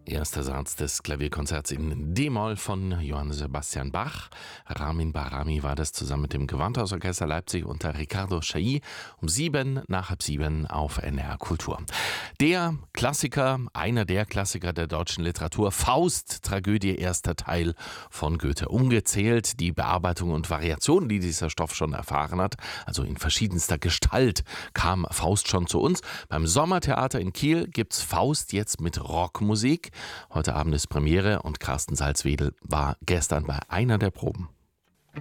Erster Satz des Klavierkonzerts in D-Moll von Johann Sebastian Bach. Ramin Bahrami war das zusammen mit dem Gewandhausorchester Leipzig unter Ricardo Chailly um 7 auf NR Kultur. Der Klassiker, einer der Klassiker der deutschen Literatur, Faust, Tragödie, erster Teil von Goethe. Ungezählt die Bearbeitung und Variationen, die dieser Stoff schon erfahren hat, also in verschiedenster Gestalt kam Faust schon zu uns. Beim Sommertheater in Kiel gibt's Faust jetzt mit Rockmusik. Heute Abend ist Premiere und Carsten Salzwedel war gestern bei einer der Proben.